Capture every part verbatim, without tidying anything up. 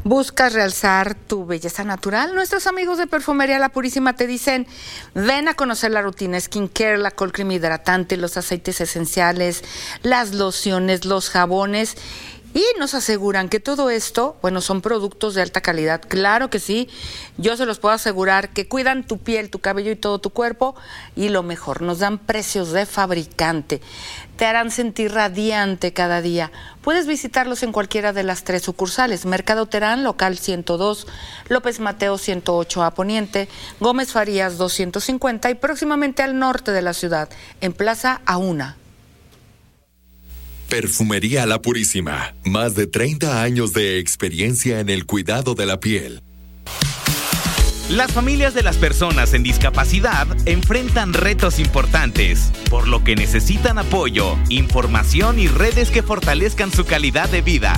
¿Buscas realzar tu belleza natural? Nuestros amigos de Perfumería La Purísima te dicen, ven a conocer la rutina skincare, la cold cream hidratante, los aceites esenciales, las lociones, los jabones. Y nos aseguran que todo esto, bueno, son productos de alta calidad. Claro que sí, yo se los puedo asegurar que cuidan tu piel, tu cabello y todo tu cuerpo. Y lo mejor, nos dan precios de fabricante. Te harán sentir radiante cada día. Puedes visitarlos en cualquiera de las tres sucursales. Mercado Terán, local ciento dos, López Mateo ciento ocho A Poniente, Gómez Farías doscientos cincuenta y próximamente al norte de la ciudad, en Plaza Auna. Perfumería La Purísima, más de treinta años de experiencia en el cuidado de la piel. Las familias de las personas en discapacidad enfrentan retos importantes, por lo que necesitan apoyo, información y redes que fortalezcan su calidad de vida.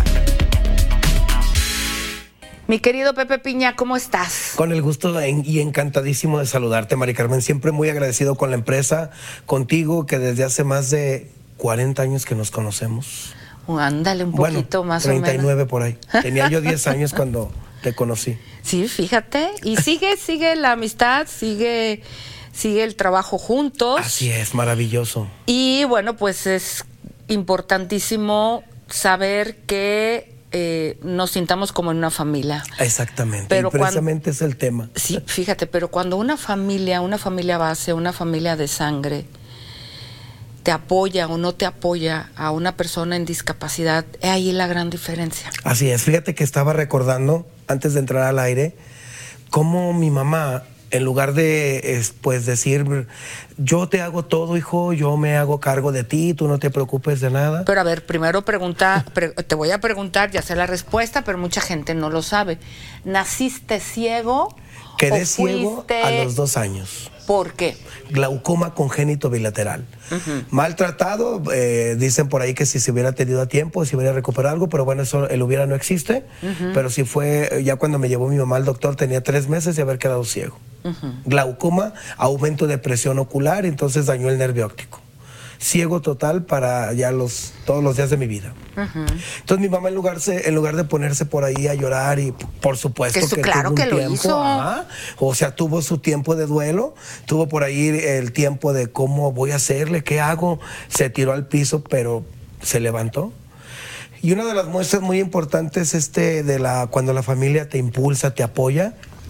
Mi querido Pepe Piña, ¿cómo estás? Con el gusto y encantadísimo de saludarte, Mari Carmen. Siempre muy agradecido con la empresa, contigo, que desde hace más de cuarenta años que nos conocemos. Uh, ándale, un poquito bueno, más treinta y nueve o menos. Por ahí. Tenía yo diez años cuando te conocí. Sí, fíjate. Y sigue, sigue la amistad, sigue, sigue el trabajo juntos. Así es, maravilloso. Y bueno, pues es importantísimo saber que eh, nos sintamos como en una familia. Exactamente, pero y precisamente cuando, es el tema. Sí, fíjate, pero cuando una familia, una familia base, una familia de sangre, te apoya o no te apoya a una persona en discapacidad, es ahí la gran diferencia. Así es, fíjate que estaba recordando, antes de entrar al aire, cómo mi mamá, en lugar de pues decir, yo te hago todo, hijo, yo me hago cargo de ti, tú no te preocupes de nada. Pero a ver, primero pregunta, pre te voy a preguntar, ya sé la respuesta, pero mucha gente no lo sabe. ¿Naciste ciego? Quedé ciego a los dos años. ¿Por qué? Glaucoma congénito bilateral. Uh-huh. Maltratado, eh, dicen por ahí que si se hubiera tenido a tiempo, si hubiera recuperado algo, pero bueno, eso, el hubiera no existe. Uh-huh. Pero sí fue, ya cuando me llevó mi mamá al doctor, tenía tres meses de haber quedado ciego. Uh-huh. Glaucoma, aumento de presión ocular, entonces dañó el nervio óptico. Ciego total para ya los todos los días de mi vida. Uh-huh. Entonces mi mamá en lugar, se, en lugar de ponerse por ahí a llorar, y por supuesto que, eso, que claro tuvo que un lo tiempo, hizo. Ajá, o sea, tuvo su tiempo de duelo, tuvo por ahí el tiempo de cómo voy a hacerle, qué hago, se tiró al piso, pero se levantó. Y una de las muestras muy importantes este de la cuando la familia te impulsa, te apoya,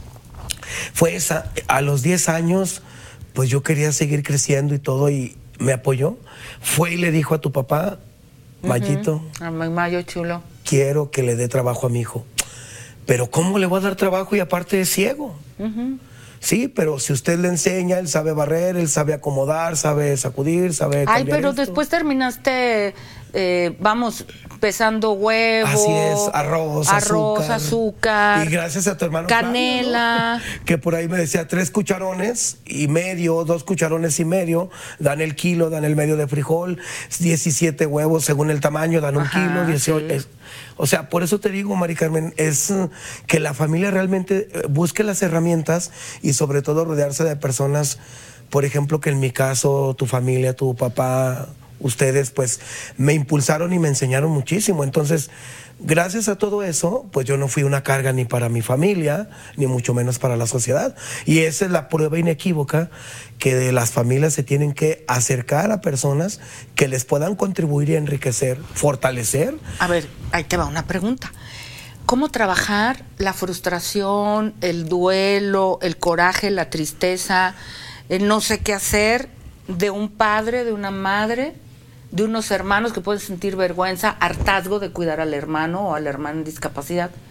fue esa. A los diez años, pues yo quería seguir creciendo y todo, y me apoyó, fue y le dijo a tu papá, Mayito, uh-huh. Mayo chulo, quiero que le dé trabajo a mi hijo. Pero ¿cómo le voy a dar trabajo y aparte es ciego? Uh-huh. Sí, pero si usted le enseña, él sabe barrer, él sabe acomodar, sabe sacudir, sabe cambiar. Ay, pero esto. Después terminaste, eh, vamos, pesando huevos. Así es, arroz, arroz azúcar. azúcar. Y gracias a tu hermano canela. Flavio, ¿no? Que por ahí me decía tres cucharones y medio, dos cucharones y medio, dan el kilo, dan el medio de frijol, diecisiete huevos según el tamaño, dan un Ajá, kilo, dieciocho. Sí. Es, o sea, por eso te digo, Mari Carmen, es que la familia realmente busque las herramientas y sobre todo rodearse de personas, por ejemplo, que en mi caso, tu familia, tu papá, ustedes, pues, me impulsaron y me enseñaron muchísimo. Entonces, gracias a todo eso, pues yo no fui una carga ni para mi familia, ni mucho menos para la sociedad. Y esa es la prueba inequívoca que de las familias se tienen que acercar a personas que les puedan contribuir y enriquecer, fortalecer. A ver, ahí te va una pregunta. ¿Cómo trabajar la frustración, el duelo, el coraje, la tristeza, el no sé qué hacer de un padre, de una madre, de unos hermanos que pueden sentir vergüenza, hartazgo de cuidar al hermano o a la hermana en discapacidad?